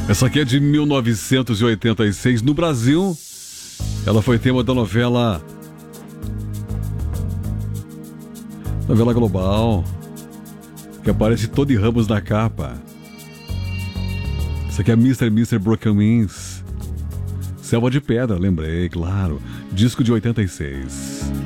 Essa aqui é de 1986. No Brasil, ela foi tema da novela Global, que aparece Tony Ramos na capa. Essa aqui é Mr. Broken Wings. Selva de Pedra, lembrei, claro. Disco de 86.